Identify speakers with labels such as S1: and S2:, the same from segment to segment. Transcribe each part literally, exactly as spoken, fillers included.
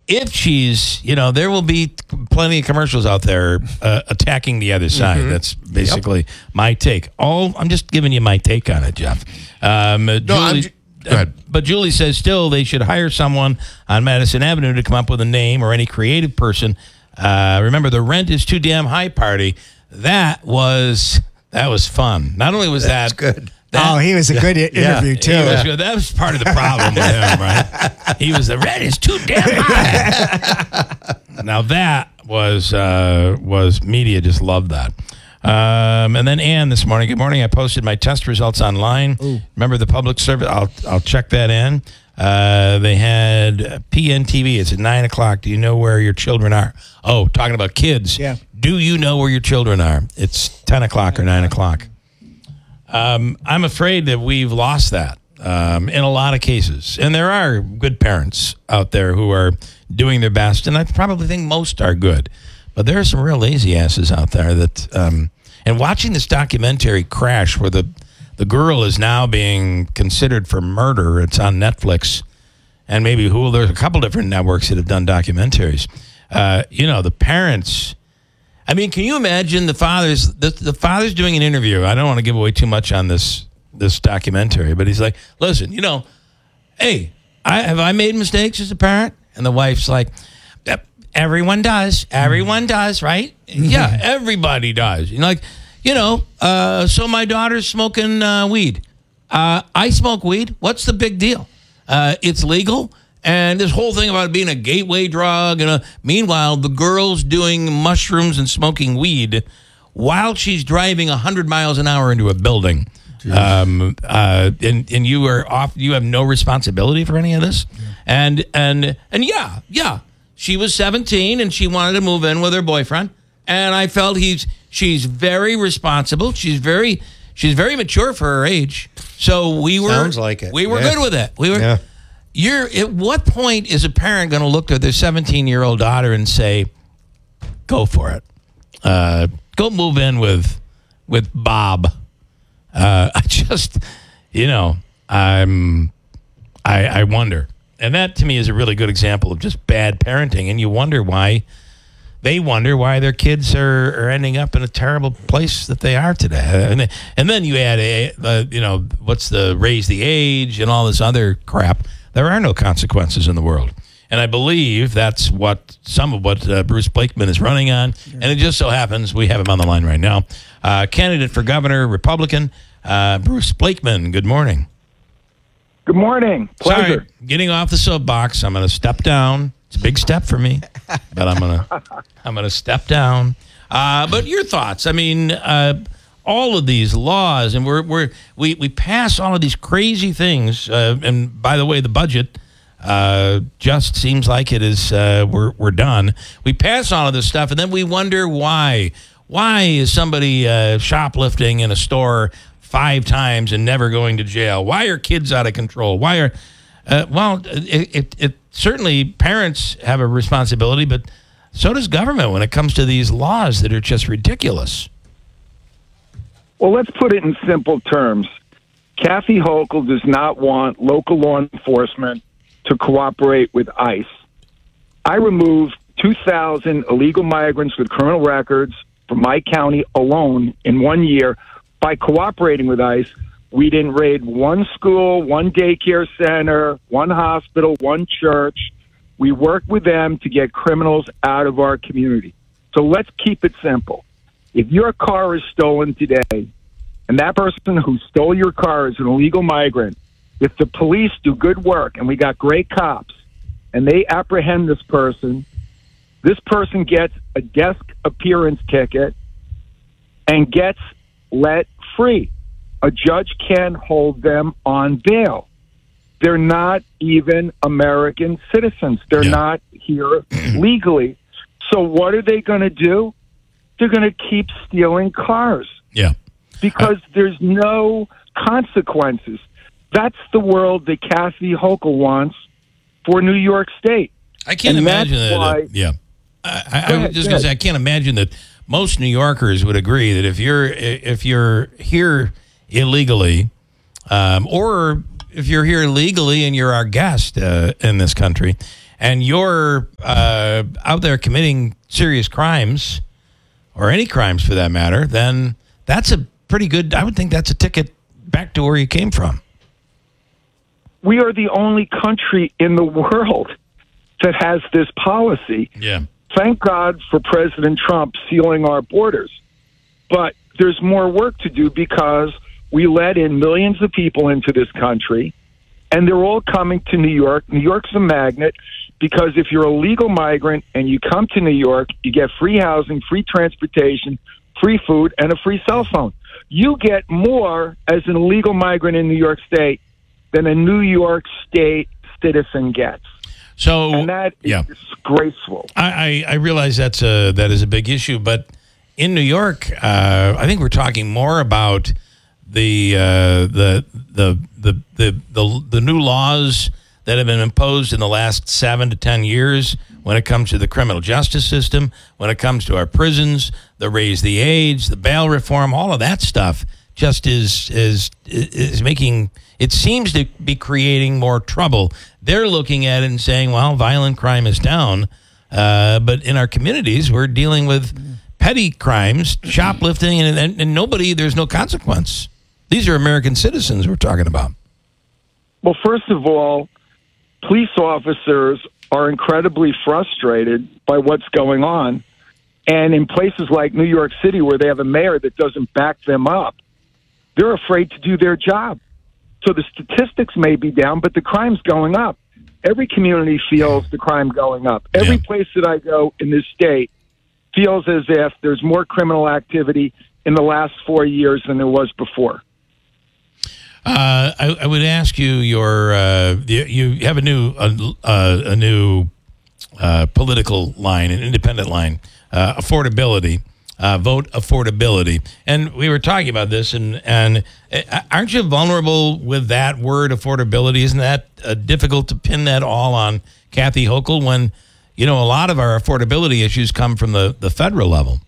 S1: if she's, you know, there will be plenty of commercials out there uh, attacking the other side. Mm-hmm. That's basically yep. my take. All I'm just giving you my take on it, Jeff. Um, no, Julie, ju- go ahead. Uh, but Julie says still they should hire someone on Madison Avenue to come up with a name or any creative person. Uh, remember, the rent is too damn high party. That was that was fun. Not only was
S2: That's
S1: that
S2: good.
S3: That, oh, he was a good yeah, interview, too.
S1: Was good. That was part of the problem with him, right? He was, the rent is too damn high. Now, that was, uh, was media just loved that. Um, and then Ann this morning, good morning, I posted my test results online. Ooh. Remember the public service? I'll, I'll check that in. Uh, they had P N T V. It's at nine o'clock. Do you know where your children are? Oh, talking about kids.
S3: Yeah.
S1: Do you know where your children are? It's ten o'clock or nine o'clock. Um, I'm afraid that we've lost that um, in a lot of cases. And there are good parents out there who are doing their best, and I probably think most are good. But there are some real lazy asses out there that, um, and watching this documentary Crash, where the, the girl is now being considered for murder, it's on Netflix, and maybe Hulu, there's a couple different networks that have done documentaries. Uh, you know, the parents... I mean, can you imagine the father's the, the father's doing an interview? I don't want to give away too much on this this documentary, but he's like, "Listen, you know, hey, I, have I made mistakes as a parent?" And the wife's like, "Everyone does. Everyone does, right? Yeah, everybody does. You know, like, you know, uh, so my daughter's smoking uh, weed. Uh, I smoke weed. What's the big deal? Uh, it's legal." And this whole thing about it being a gateway drug. And a, meanwhile, the girl's doing mushrooms and smoking weed while she's driving one hundred miles an hour into a building. Um, uh, and, and you are off. You have no responsibility for any of this. Yeah. And, and, and yeah, yeah. She was seventeen and she wanted to move in with her boyfriend. And I felt he's she's very responsible. She's very she's very mature for her age. So we were
S2: Sounds like it.
S1: We were
S2: yeah.
S1: good with it. We were.
S2: Yeah.
S1: You're at what point is a parent going to look at their seventeen-year-old daughter and say, "Go for it, uh, go move in with with Bob"? Uh, I just, you know, I'm, I, I wonder, and that to me is a really good example of just bad parenting. And you wonder why they wonder why their kids are, are ending up in a terrible place that they are today. And and then you add a, uh, you know, what's the raise the age and all this other crap. There are no consequences in the world. And I believe that's what some of what uh, Bruce Blakeman is running on. Sure. And it just so happens we have him on the line right now. Uh, candidate for governor, Republican, uh, Bruce Blakeman. Good morning.
S4: Good morning. Pleasure.
S1: Sorry, getting off the soapbox. I'm going to step down. It's a big step for me, but I'm going to I'm going to step down. Uh, but your thoughts? I mean, uh, all of these laws, and we're we're we we pass all of these crazy things. Uh, and by the way, the budget uh, just seems like it is. Uh, we're we're done. We pass all of this stuff, and then we wonder why. Why is somebody uh, shoplifting in a store five times and never going to jail? Why are kids out of control? Why are uh, well? It, it it certainly parents have a responsibility, but so does government when it comes to these laws that are just ridiculous.
S4: Well, let's put it in simple terms. Kathy Hochul does not want local law enforcement to cooperate with ICE. I removed two thousand illegal migrants with criminal records from my county alone in one year by cooperating with ICE. We didn't raid one school, one daycare center, one hospital, one church. We worked with them to get criminals out of our community. So let's keep it simple. If your car is stolen today, and that person who stole your car is an illegal migrant, if the police do good work, and we got great cops, and they apprehend this person, this person gets a desk appearance ticket and gets let free. A judge can't hold them on bail. They're not even American citizens. They're yeah. not here legally. So what are they going to do? They're going to keep stealing cars.
S1: Yeah.
S4: Because uh, there's no consequences. That's the world that Kathy Hochul wants for New York State.
S1: I can't
S4: and
S1: imagine that.
S4: Why,
S1: uh, yeah. I, I,
S4: ahead,
S1: I was just going to say, I can't imagine that most New Yorkers would agree that if you're if you're here illegally, um, or if you're here legally and you're our guest uh, in this country, and you're uh, out there committing serious crimes, or any crimes for that matter, then that's a pretty good, I would think that's a ticket back to where you came from.
S4: We are the only country in the world that has this policy.
S1: Yeah.
S4: Thank God for President Trump sealing our borders. But there's more work to do because we let in millions of people into this country, and they're all coming to New York. New York's a magnet because if you're a legal migrant and you come to New York, you get free housing, free transportation, free food, and a free cell phone. You get more as an illegal migrant in New York State than a New York State citizen gets.
S1: So,
S4: and that is
S1: yeah.
S4: disgraceful.
S1: I, I, I realize that's a, that is a big issue, but in New York, uh, I think we're talking more about the, uh, the, the, the, the, the, the new laws that have been imposed in the last seven to ten years when it comes to the criminal justice system, when it comes to our prisons, the raise the age, the bail reform, all of that stuff just is, is, is making, it seems to be creating more trouble. They're looking at it and saying, well, violent crime is down. Uh, but in our communities, we're dealing with petty crimes, shoplifting, and, and, and nobody, there's no consequence. These are American citizens we're talking about.
S4: Well, first of all, police officers are incredibly frustrated by what's going on. And in places like New York City, where they have a mayor that doesn't back them up, they're afraid to do their job. So the statistics may be down, but the crime's going up. Every community feels the crime going up. Every
S1: Yeah.
S4: place that I go in this state feels as if there's more criminal activity in the last four years than there was before.
S1: Uh, I, I would ask you your uh, you, you have a new uh, uh, a new uh, political line, an independent line, uh, affordability, uh, vote affordability, and we were talking about this, and and uh, aren't you vulnerable with that word affordability? Isn't that uh, difficult to pin that all on Kathy Hochul when you know a lot of our affordability issues come from the, the federal level?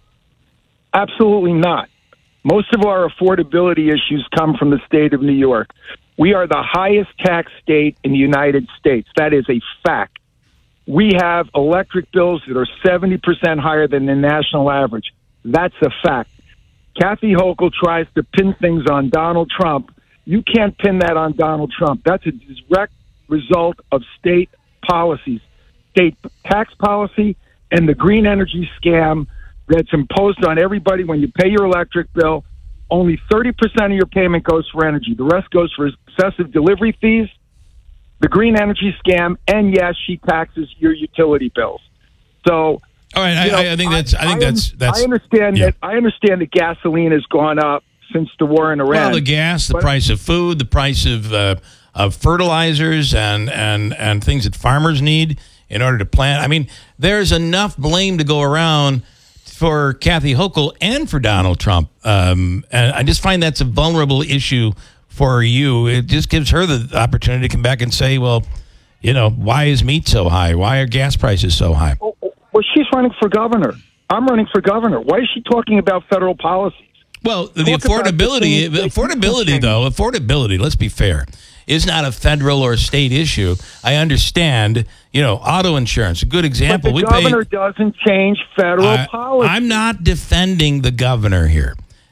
S4: Absolutely not. Most of our affordability issues come from the state of New York. We are the highest tax state in the United States. That is a fact. We have electric bills that are seventy percent higher than the national average. That's a fact. Kathy Hochul tries to pin things on Donald Trump. You can't pin that on Donald Trump. That's a direct result of state policies, state tax policy, and the green energy scam that's imposed on everybody. When you pay your electric bill, only thirty percent of your payment goes for energy. The rest goes for excessive delivery fees, the green energy scam, and yes, she taxes your utility bills. So,
S1: all right, I, know, I think that's. I think
S4: I,
S1: that's. That's.
S4: I understand
S1: yeah.
S4: that. I understand that gasoline has gone up since the war in Iran.
S1: Well, the gas, the
S4: but,
S1: price of food, the price of uh, of fertilizers, and and and things that farmers need in order to plant. I mean, there's enough blame to go around for Kathy Hochul and for Donald Trump. Um, and I just find that's a vulnerable issue for you. It just gives her the opportunity to come back and say, well, you know, why is meat so high? Why are gas prices so high?
S4: Well, she's running for governor. I'm running for governor. Why is she talking about federal policies?
S1: Well, the
S4: Talk
S1: affordability,
S4: the
S1: affordability though, affordability, let's be fair, is not a federal or state issue. I understand, you know, auto insurance, a good example.
S4: But the
S1: we
S4: governor
S1: pay,
S4: doesn't change federal
S1: I,
S4: policy.
S1: I'm not defending the governor here.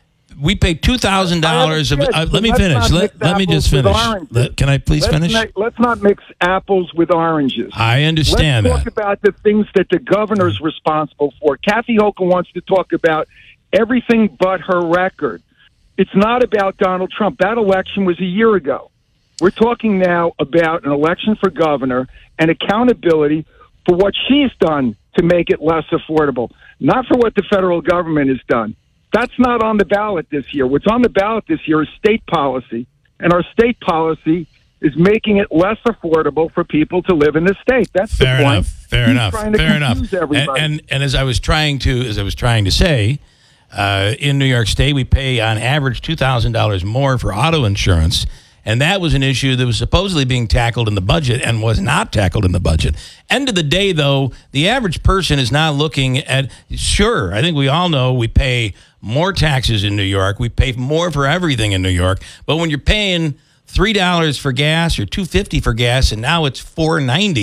S1: We pay two thousand dollars. Uh, let me finish. Let, let me just finish. Let, can I please
S4: let's
S1: finish?
S4: Not, let's not mix apples with oranges.
S1: I understand
S4: let's
S1: that.
S4: Let's talk about the things that the governor's responsible for. Kathy Hochul wants to talk about everything but her record. It's not about Donald Trump. That election was a year ago. We're talking now about an election for governor and accountability for what she's done to make it less affordable, not for what the federal government has done. That's not on the ballot this year. What's on the ballot this year is state policy, and our state policy is making it less affordable for people to live in the state. That's
S1: fair
S4: the point.
S1: enough. Fair
S4: He's
S1: enough.
S4: trying to
S1: Fair enough.
S4: confuse
S1: And,
S4: everybody.
S1: and and as I was trying to as I was trying to say, uh, in New York State, we pay on average two thousand dollars more for auto insurance. And that was an issue that was supposedly being tackled in the budget and was not tackled in the budget. End of the day, though, the average person is not looking at, sure, I think we all know we pay more taxes in New York. We pay more for everything in New York. But when you're paying three dollars for gas or two dollars and fifty cents for gas and now it's four dollars and ninety cents,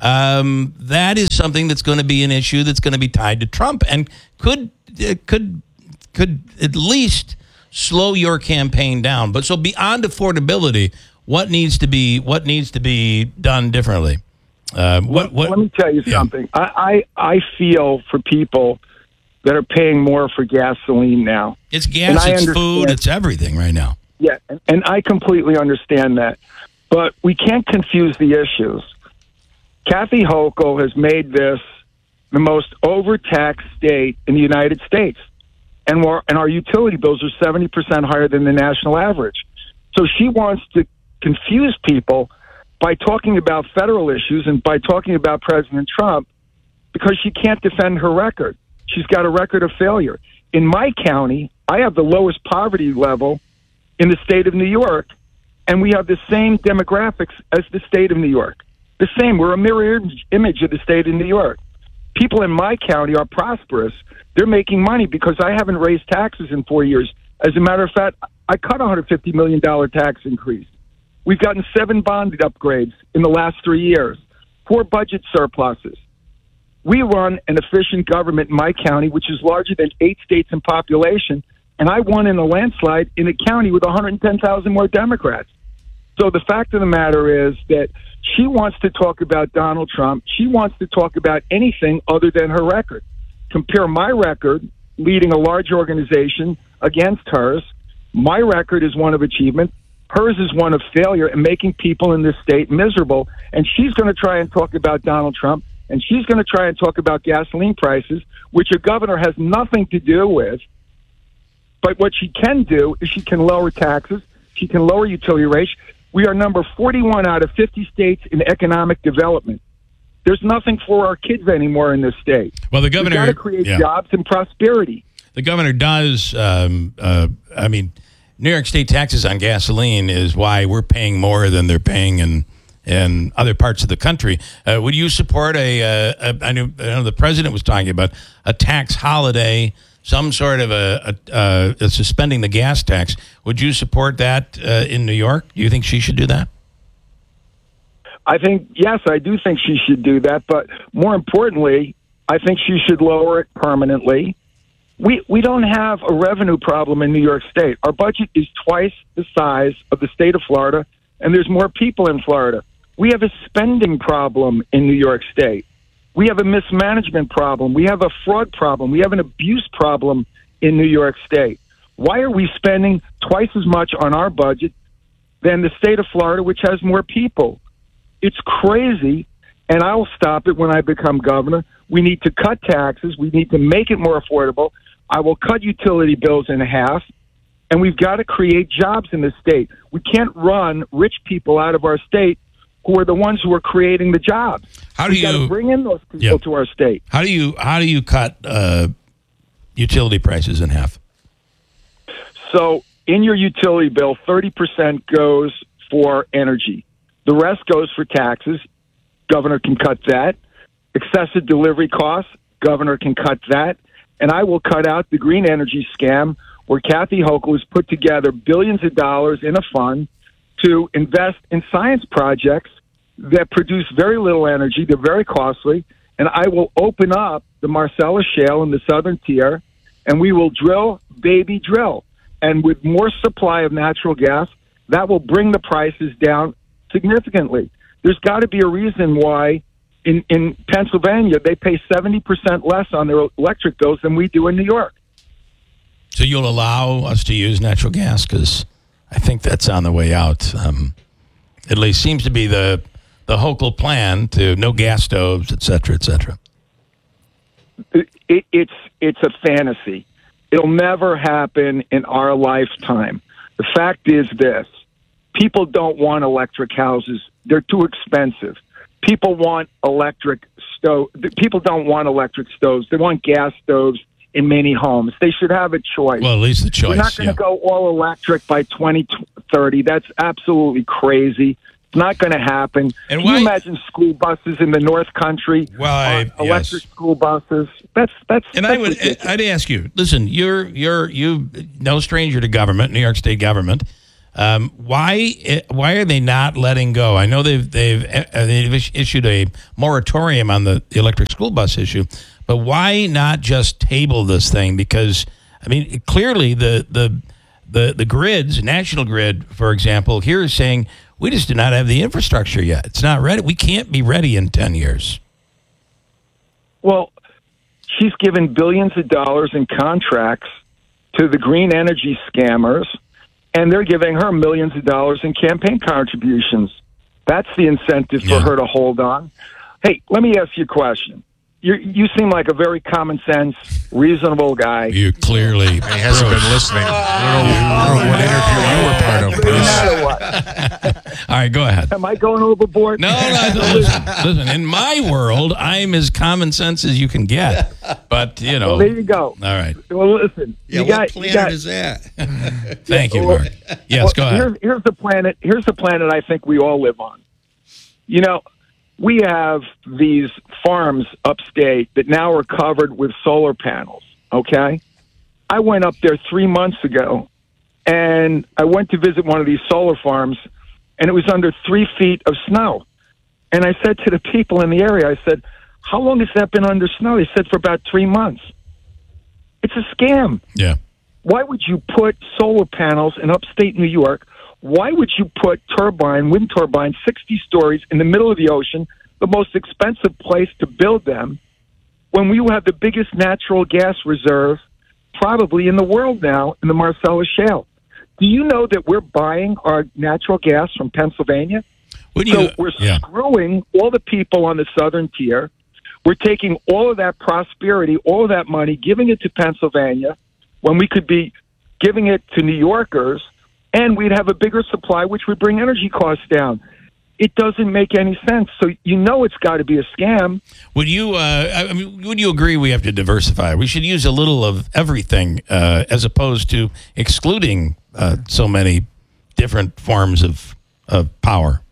S1: um, that is something that's going to be an issue that's going to be tied to Trump and could uh, could could at least slow your campaign down. But so beyond affordability, what needs to be what needs to be done differently? Uh, what, what,
S4: Let me tell you
S1: yeah.
S4: something. I, I I feel for people that are paying more for gasoline now.
S1: It's gas, it's food, it's everything right now.
S4: Yeah, and, and I completely understand that. But we can't confuse the issues. Kathy Hochul has made this the most overtaxed state in the United States. And, we're, and our utility bills are seventy percent higher than the national average. So she wants to confuse people by talking about federal issues and by talking about President Trump because she can't defend her record. She's got a record of failure. In my county, I have the lowest poverty level in the state of New York, and we have the same demographics as the state of New York. The same. We're a mirror image of the state of New York. People in my county are prosperous. They're making money because I haven't raised taxes in four years. As a matter of fact, I cut a one hundred fifty million dollars tax increase. We've gotten seven bond upgrades in the last three years, four budget surpluses. We run an efficient government in my county, which is larger than eight states in population, and I won in a landslide in a county with one hundred ten thousand more Democrats. So the fact of the matter is that she wants to talk about Donald Trump. She wants to talk about anything other than her record. Compare my record, leading a large organization, against hers. My record is one of achievement. Hers is one of failure and making people in this state miserable. And she's going to try and talk about Donald Trump, and she's going to try and talk about gasoline prices, which a governor has nothing to do with. But what she can do is she can lower taxes. She can lower utility rates. We are number forty-one out of fifty states in economic development. There's nothing for our kids anymore in this state.
S1: Well, the governor...
S4: We've got to create
S1: yeah.
S4: jobs and prosperity.
S1: The governor does, um, uh, I mean, New York State taxes on gasoline is why we're paying more than they're paying in in other parts of the country. Uh, would you support a, a, a I, know, I know the president was talking about a tax holiday, some sort of a, a, a suspending the gas tax. Would you support that uh, in New York? Do you think she should do that?
S4: I think, yes, I do think she should do that. But more importantly, I think she should lower it permanently. We we don't have a revenue problem in New York State. Our budget is twice the size of the state of Florida, and there's more people in Florida. We have a spending problem in New York State. We have a mismanagement problem. We have a fraud problem. We have an abuse problem in New York State. Why are we spending twice as much on our budget than the state of Florida, which has more people? It's crazy, and I'll stop it when I become governor. We need to cut taxes. We need to make it more affordable. I will cut utility bills in half, and we've got to create jobs in the state. We can't run rich people out of our state who are the ones who are creating the jobs.
S1: How do
S4: We've got
S1: you
S4: to bring in those people
S1: yeah.
S4: to our state?
S1: How do you how do you cut uh, utility prices in half?
S4: So in your utility bill, thirty percent goes for energy. The rest goes for taxes. Governor can cut that. Excessive delivery costs, governor can cut that. And I will cut out the green energy scam where Kathy Hochul has put together billions of dollars in a fund to invest in science projects that produce very little energy. They're very costly. And I will open up the Marcellus Shale in the southern tier, and we will drill, baby, drill. And with more supply of natural gas, that will bring the prices down significantly. There's got to be a reason why in, in Pennsylvania they pay seventy percent less on their electric bills than we do in New York.
S1: So you'll allow us to use natural gas? Because I think that's on the way out. Um, at least seems to be the the Hochul plan to no gas stoves, et cetera, et cetera.
S4: It, it, it's it's a fantasy. It'll never happen in our lifetime. The fact is this. People don't want electric houses. They're too expensive. People want electric stove. People don't want electric stoves. They want gas stoves in many homes. They should have a choice.
S1: Well, at least the choice.
S4: We're not going to
S1: yeah.
S4: go all electric by twenty thirty. That's absolutely crazy. It's not going to happen.
S1: And
S4: Can
S1: why,
S4: you imagine school buses in the North Country?
S1: Well, I,
S4: uh, electric
S1: yes.
S4: school buses. That's that's.
S1: And
S4: that's
S1: I would,
S4: ridiculous.
S1: I'd ask you. Listen, you're you're you no stranger to government, New York State government. Um, why why are they not letting go? I know they've they've uh, they've issued a moratorium on the, the electric school bus issue, but why not just table this thing? Because I mean, clearly the the the the grids, National Grid, for example, here is saying we just do not have the infrastructure yet. It's not ready. We can't be ready in ten years.
S4: Well, she's given billions of dollars in contracts to the green energy scammers, and they're giving her millions of dollars in campaign contributions. That's the incentive for
S1: Yeah.
S4: her to hold on. Hey, let me ask you a question. You you seem like a very common sense, reasonable guy.
S1: You clearly
S3: He hasn't been listening. I don't know, I don't know what interview you were part of,
S4: No
S3: Bruce.
S4: matter what.
S1: All right, go ahead.
S4: Am I going overboard?
S1: No, no, no, listen, listen. In my world, I'm as common sense as you can get. But you know,
S4: Well, there you go.
S1: all right.
S4: Well, listen.
S2: Yeah,
S4: you
S2: what
S4: got,
S2: planet
S4: you got,
S2: is that?
S1: Thank you,
S4: well,
S1: Mark. Yes,
S4: well,
S1: go ahead.
S4: Here's, here's the planet. Here's the planet I think we all live on. You know, we have these farms upstate that now are covered with solar panels. Okay, I went up there three months ago, and I went to visit one of these solar farms, and it was under three feet of snow. And I said to the people in the area, I said, "How long has that been under snow?" They said, "For about three months." It's a scam.
S1: Yeah.
S4: Why would you put solar panels in upstate New York? Why would you put turbine, wind turbines, sixty stories in the middle of the ocean, the most expensive place to build them, when we have the biggest natural gas reserve probably in the world now in the Marcellus Shale? Do you know that we're buying our natural gas from Pennsylvania?
S1: Would
S4: So
S1: you?
S4: we're
S1: Yeah.
S4: screwing all the people on the southern tier. We're taking all of that prosperity, all of that money, giving it to Pennsylvania when we could be giving it to New Yorkers, and we'd have a bigger supply, which would bring energy costs down. It doesn't make any sense. So you know it's got to be a scam.
S1: Would you? Uh, I mean, would you agree we have to diversify? We should use a little of everything, uh, as opposed to excluding uh, so many different forms of of power,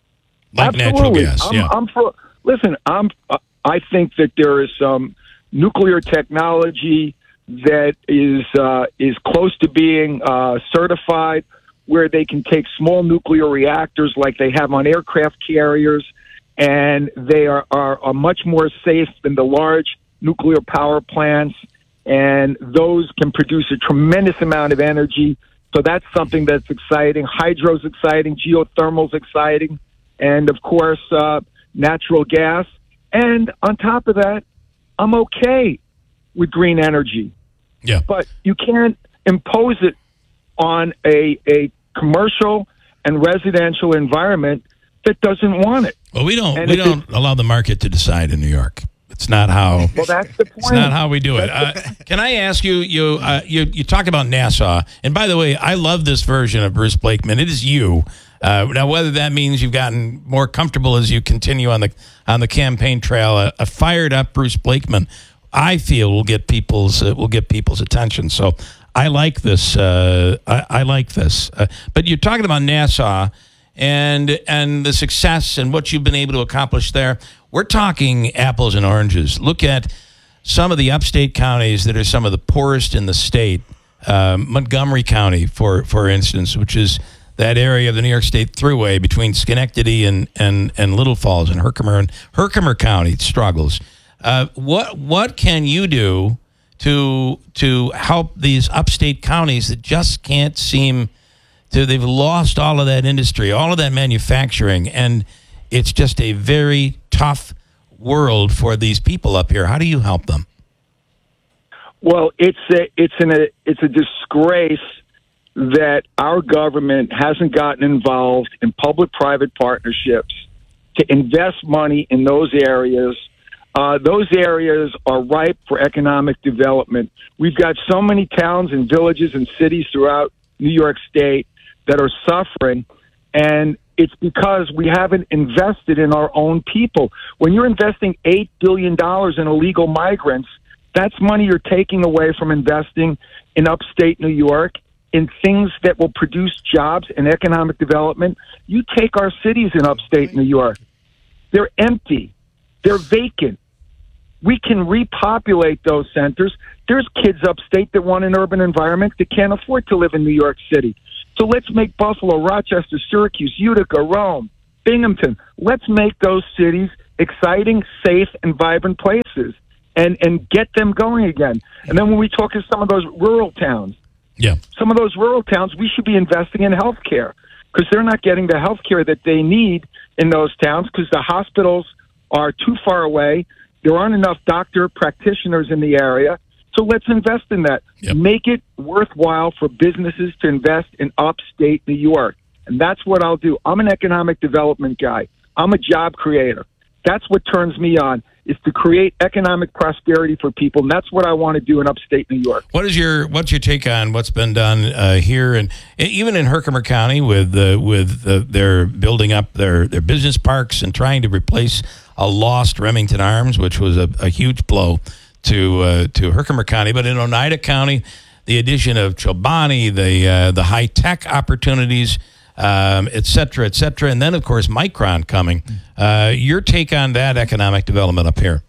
S1: like natural
S4: Absolutely.
S1: gas.
S4: I'm,
S1: yeah.
S4: I'm for. Listen, I'm. Uh, I think that there is some nuclear technology that is uh, is close to being uh, certified, where they can take small nuclear reactors like they have on aircraft carriers, and they are, are, are much more safe than the large nuclear power plants, and those can produce a tremendous amount of energy. So that's something that's exciting. Hydro's exciting, geothermal's exciting, and of course, uh, natural gas. And on top of that, I'm okay with green energy.
S1: Yeah.
S4: But you can't impose it on a a commercial and residential environment that doesn't want it.
S1: Well, we don't.
S4: And
S1: We
S4: if
S1: don't allow the market to decide in New York. It's not how.
S4: Well, that's the point.
S1: It's not how we do it. Uh, can I ask you? You uh, you you talked about Nassau, and by the way, I love this version of Bruce Blakeman. It is you. Uh, now, whether that means you've gotten more comfortable as you continue on the on the campaign trail, a, a fired up Bruce Blakeman, I feel will get people's uh, will get people's attention. So I like this. Uh, I, I like this. Uh, but you're talking about Nassau and and the success and what you've been able to accomplish there. We're talking apples and oranges. Look at some of the upstate counties that are some of the poorest in the state. Um, Montgomery County, for for instance, which is that area of the New York State Thruway between Schenectady and, and, and Little Falls and Herkimer and Herkimer County struggles. Uh, what what can you do to to help these upstate counties that just can't seem to? They've lost all of that industry, all of that manufacturing, and it's just a very tough world for these people up here. How do you help them?
S4: Well, it's a it's an a it's a disgrace that our government hasn't gotten involved in public-private partnerships to invest money in those areas. Uh, those areas are ripe for economic development. We've got so many towns and villages and cities throughout New York State that are suffering, and it's because we haven't invested in our own people. When you're investing eight billion dollars in illegal migrants, that's money you're taking away from investing in upstate New York, in things that will produce jobs and economic development. You take our cities in upstate New York. They're empty. They're vacant. We can repopulate those centers. There's kids upstate that want an urban environment that can't afford to live in New York City. So let's make Buffalo, Rochester, Syracuse, Utica, Rome, Binghamton. Let's make those cities exciting, safe, and vibrant places and, and get them going again. And then when we talk to some of those rural towns,
S1: yeah,
S4: some of those rural towns, we should be investing in health care because they're not getting the health care that they need in those towns because the hospitals are too far away. There aren't enough doctor practitioners in the area. So let's invest in that.
S1: Yep.
S4: Make it worthwhile for businesses to invest in upstate New York. And that's what I'll do. I'm an economic development guy. I'm a job creator. That's what turns me on, is to create economic prosperity for people. And that's what I want to do in upstate New York.
S1: What is your what's your take on what's been done uh, here and even in Herkimer County with uh, with uh, their building up their, their business parks and trying to replace a lost Remington Arms, which was a, a huge blow to uh, to Herkimer County, but in Oneida County, the addition of Chobani, the uh, the high tech opportunities, um, et cetera, et cetera, and then of course Micron coming. Uh, your take on that economic development up here?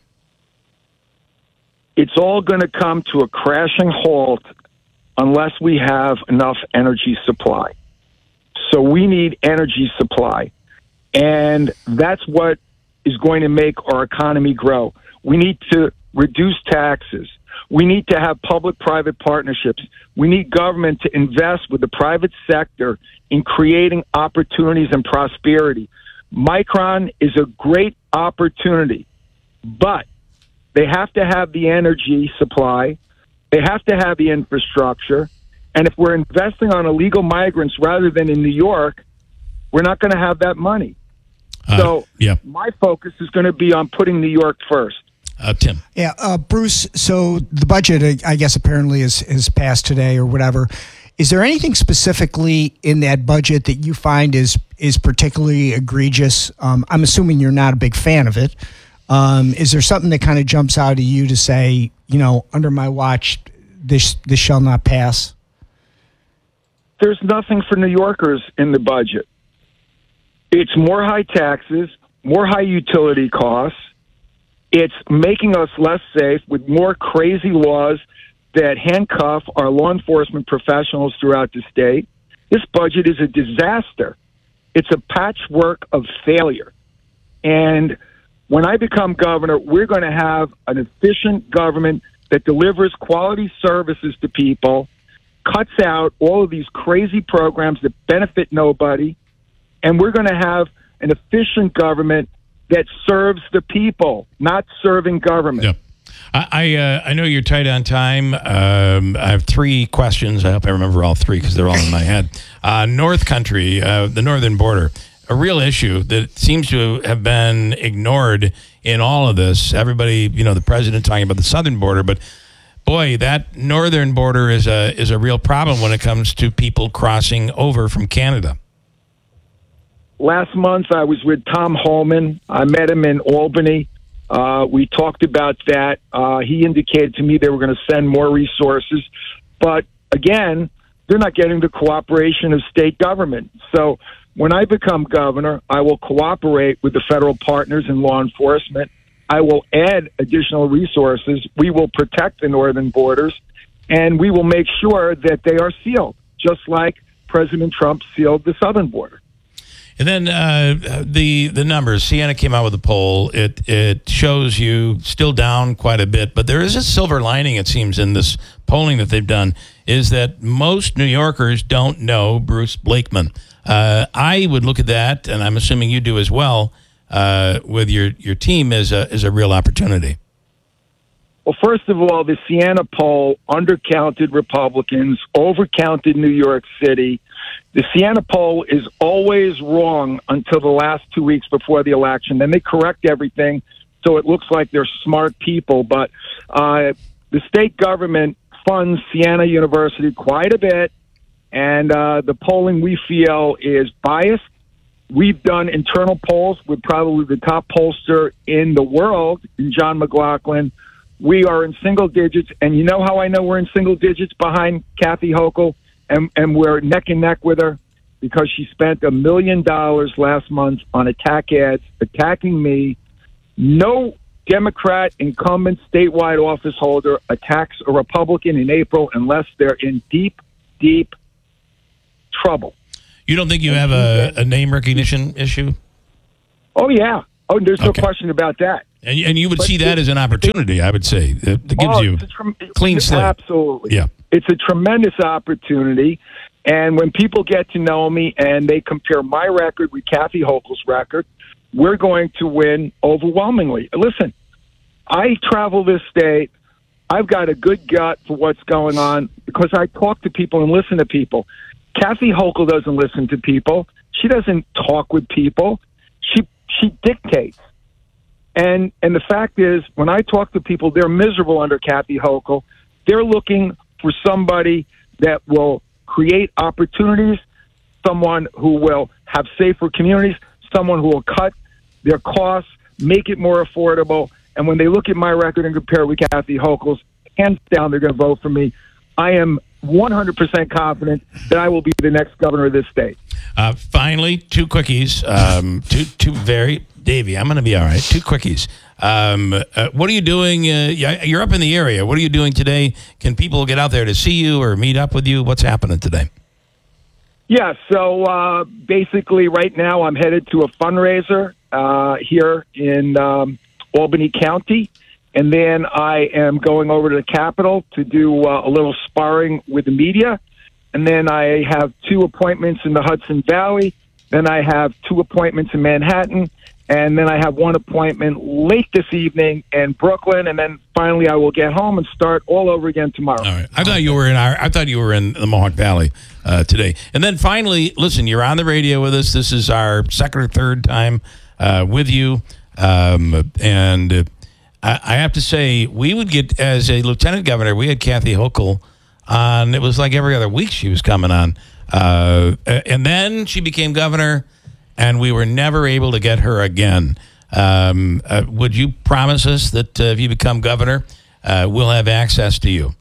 S4: It's all going to come to a crashing halt unless we have enough energy supply. So we need energy supply, and that's what is going to make our economy grow. We need to reduce taxes. We need to have public-private partnerships. We need government to invest with the private sector in creating opportunities and prosperity. Micron is a great opportunity, but they have to have the energy supply. They have to have the infrastructure. And if we're investing on illegal migrants rather than in New York, we're not going to have that money.
S1: Uh,
S4: so
S1: yeah.
S4: my focus is going to be on putting New York first.
S1: Uh, Tim.
S2: Yeah, uh, Bruce, so the budget, I guess, apparently is, is passed today or whatever. Is there anything specifically in that budget that you find is is particularly egregious? Um, I'm assuming you're not a big fan of it. Um, is there something that kind of jumps out at you to say, you know, under my watch, this this shall not pass?
S4: There's nothing for New Yorkers in the budget. It's more high taxes, more high utility costs. It's making us less safe with more crazy laws that handcuff our law enforcement professionals throughout the state. This budget is a disaster. It's a patchwork of failure. And when I become governor, we're going to have an efficient government that delivers quality services to people, cuts out all of these crazy programs that benefit nobody, and we're going to have an efficient government that serves the people, not serving government.
S1: Yeah. I I, uh, I know you're tight on time. Um, I have three questions. I hope I remember all three because they're all in my head. Uh, North Country, uh, the northern border, a real issue that seems to have been ignored in all of this. Everybody, you know, the president talking about the southern border, but boy, that northern border is a is a real problem when it comes to people crossing over from Canada.
S4: Last month, I was with Tom Holman. I met him in Albany. Uh, we talked about that. Uh, he indicated to me they were going to send more resources. But again, they're not getting the cooperation of state government. So when I become governor, I will cooperate with the federal partners in law enforcement. I will add additional resources. We will protect the northern borders, and we will make sure that they are sealed, just like President Trump sealed the southern border.
S1: And then uh, the the numbers. Siena came out with a poll. It it shows you still down quite a bit, but there is a silver lining, it seems, in this polling that they've done, is that most New Yorkers don't know Bruce Blakeman. Uh, I would look at that, and I'm assuming you do as well, uh, with your, your team, as a, as a real opportunity.
S4: Well, first of all, the Siena poll undercounted Republicans, overcounted New York City. The Siena poll is always wrong until the last two weeks before the election. Then they correct everything, so it looks like they're smart people. But uh, the state government funds Siena University quite a bit, and uh, the polling, we feel, is biased. We've done internal polls with probably the top pollster in the world, in John McLaughlin. We are in single digits, and you know how I know we're in single digits behind Kathy Hochul, and, and we're neck and neck with her? Because she spent a million dollars last month on attack ads, attacking me. No Democrat incumbent statewide office holder attacks a Republican in April unless they're in deep, deep trouble.
S1: You don't think you have a, a name recognition issue?
S4: Oh, yeah. Oh, there's no
S1: Okay.
S4: question about that.
S1: And, and you would
S4: But
S1: see that
S4: it-
S1: as an opportunity, I would say. It, it gives
S4: Oh,
S1: you
S4: it's a trem-
S1: clean slate.
S4: Absolutely.
S1: Yeah.
S4: It's a tremendous opportunity. And when people get to know me and they compare my record with Kathy Hochul's record, we're going to win overwhelmingly. Listen, I travel this state. I've got a good gut for what's going on because I talk to people and listen to people. Kathy Hochul doesn't listen to people. She doesn't talk with people. She she dictates. And and the fact is, when I talk to people, they're miserable under Kathy Hochul. They're looking for somebody that will create opportunities, someone who will have safer communities, someone who will cut their costs, make it more affordable. And when they look at my record and compare it with Kathy Hochul's, hands down, they're going to vote for me. I am one hundred percent confident that I will be the next governor of this state.
S1: Uh, finally, two quickies. Um, two, two very, Davey, I'm going to be all right. Two quickies. Um, uh, what are you doing? Uh, you're up in the area. What are you doing today? Can people get out there to see you or meet up with you? What's happening today?
S4: Yeah, so uh, basically right now I'm headed to a fundraiser uh, here in um, Albany County. And then I am going over to the Capitol to do uh, a little sparring with the media. And then I have two appointments in the Hudson Valley. Then I have two appointments in Manhattan. And then I have one appointment late this evening in Brooklyn. And then finally I will get home and start all over again tomorrow.
S1: All right. I thought you were in our, I thought you were in the Mohawk Valley uh, today. And then finally, listen, you're on the radio with us. This is our second or third time uh, with you. Um, and uh, I, I have to say, we would get, as a lieutenant governor, we had Kathy Hochul on. It was like every other week she was coming on. Uh, and then she became governor, and we were never able to get her again. Um, uh, would you promise us that uh, if you become governor, uh, we'll have access to you?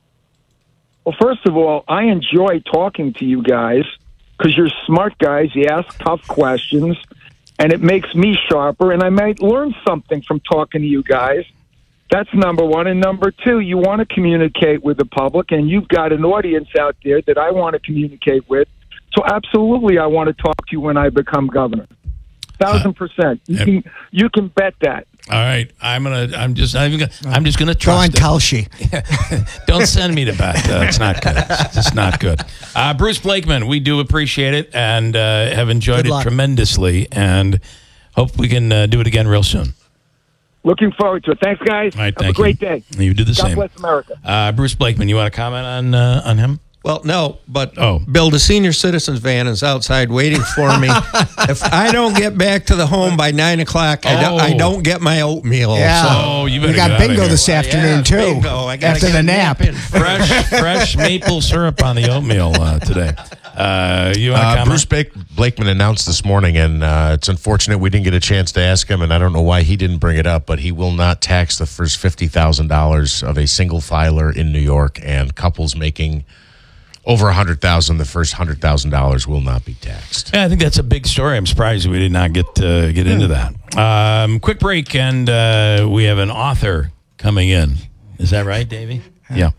S4: Well, first of all, I enjoy talking to you guys because you're smart guys. You ask tough questions, and it makes me sharper, and I might learn something from talking to you guys. That's number one. And number two, you want to communicate with the public, and you've got an audience out there that I want to communicate with. So absolutely, I want to talk to you when I become governor. Thousand percent. You can you can bet that.
S1: All right, I'm gonna. I'm just. I'm, gonna, I'm just gonna
S2: Go on,
S1: trust it.
S2: Kalshi.
S1: Don't send me to bet. Uh, it's not good. It's just not good. Uh, Bruce Blakeman, we do appreciate it and uh, have enjoyed
S2: Good
S1: it
S2: luck.
S1: tremendously, and hope we can uh, do it again real soon.
S4: Looking forward to it. Thanks, guys.
S1: All right,
S4: Have
S1: thank
S4: a great
S1: you.
S4: day.
S1: You do the
S4: God
S1: same.
S4: bless America.
S1: Uh, Bruce Blakeman, you want to comment on uh, on him?
S5: Well, no, but
S1: Oh.
S5: Bill, the senior citizens van is outside waiting for me. If I don't get back to the home by nine o'clock, I, don't, I
S1: Oh.
S5: don't get my oatmeal.
S2: Yeah.
S5: So.
S1: Oh, you better
S2: we got
S1: get outta
S2: bingo
S1: here.
S2: this afternoon,
S5: Yeah,
S2: too.
S5: bingo. I gotta
S2: After
S5: get
S2: the
S5: a
S2: nap.
S5: in.
S1: Fresh, fresh maple syrup on the oatmeal uh, today. Uh, you want to
S3: Uh,
S1: comment?
S3: Bruce Blake- Blakeman announced this morning, and uh, it's unfortunate we didn't get a chance to ask him, and I don't know why he didn't bring it up, but he will not tax the first fifty thousand dollars of a single filer in New York, and couples making over one hundred thousand dollars, the first one hundred thousand dollars will not be taxed.
S1: Yeah, I think that's a big story. I'm surprised we did not get uh, get into that. Um, quick break, and uh, we have an author coming in. Is that right, Davey? Yeah.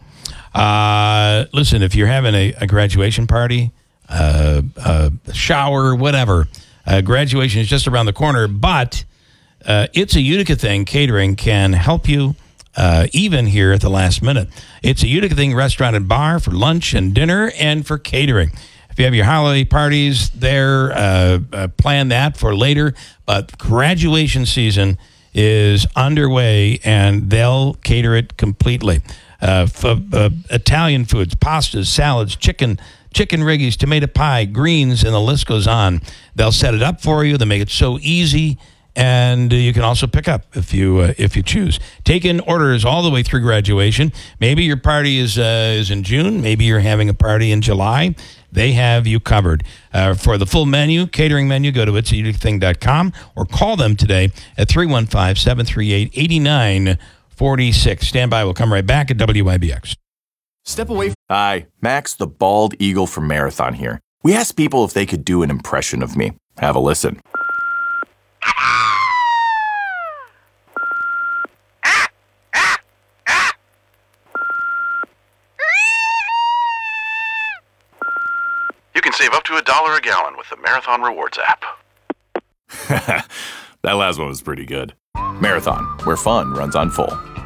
S1: Uh, listen, if you're having a, a graduation party, uh, a shower, whatever, uh, graduation is just around the corner, but uh, It's a Utica Thing Catering can help you uh, even here at the last minute. It's a Utica Thing restaurant and bar for lunch and dinner and for catering. If you have your holiday parties there, uh, uh, plan that for later. But graduation season is underway, and they'll cater it completely. Uh, f- uh, Italian foods, pastas, salads, chicken, chicken riggies, tomato pie, greens, and the list goes on. They'll set it up for you. They make it so easy, and uh, you can also pick up if you uh, if you choose. Take in orders all the way through graduation. Maybe your party is uh, is in June. Maybe you're having a party in July. They have you covered. Uh, for the full menu, catering menu, go to its a utica thing dot com or call them today at three one five, seven three eight, eight nine four six. Stand by. We'll come right back at W I B X.
S6: Step away. Hi, Max the Bald Eagle from Marathon here. We asked people if they could do an impression of me. Have a listen.
S7: Save up to a dollar a gallon with the Marathon Rewards app.
S6: That last one was pretty good. Marathon, where fun runs on full.